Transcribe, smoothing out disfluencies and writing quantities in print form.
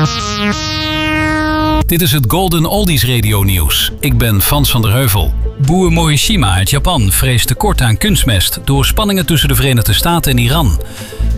Dit is het Golden Oldies Radio Nieuws. Ik ben Frans van der Heuvel. Boer Morishima uit Japan vreest tekort aan kunstmest door spanningen tussen de Verenigde Staten en Iran.